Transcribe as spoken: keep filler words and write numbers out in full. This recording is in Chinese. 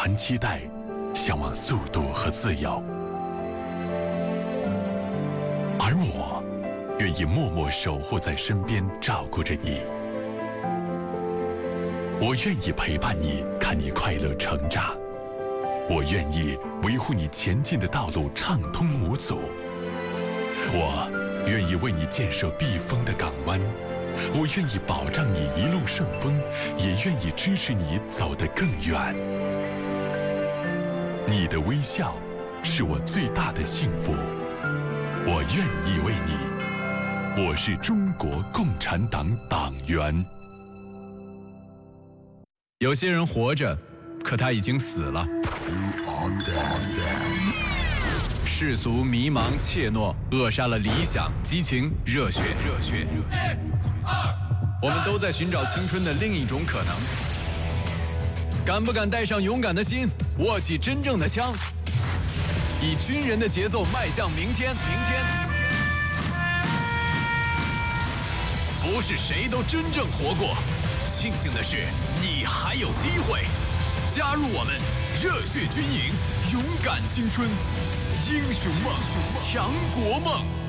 团期待，向往速度和自由。而我愿意默默守护在身边，照顾着你。我愿意陪伴你，看你快乐成长。我愿意维护你前进的道路畅通无阻。我愿意为你建设避风的港湾。我愿意保障你一路顺风，也愿意支持你走得更远。你的微笑是我最大的幸福，我愿意为你。我是中国共产党党员。 有些人活着，可他已经死了。世俗迷茫怯懦，扼杀了理想、激情、热血、热血、热血。我们都在寻找青春的另一种可能。敢不敢带上勇敢的心，握起真正的枪，以军人的节奏迈向明天？明天。不是谁都真正活过，庆幸的是，你还有机会加入我们，热血军营，勇敢青春，英雄梦，强国梦。